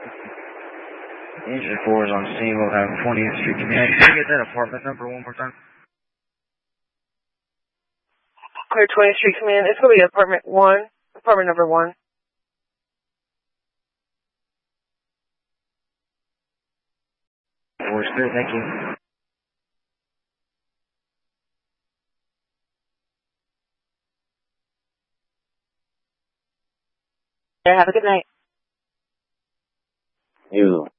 Engine 4 is on scene. We'll have 20th Street Command. Can you get that apartment number one more time? Clear 20th Street Command. It's going to be apartment number 1. Force clear, thank you. Yeah, have a good night. You.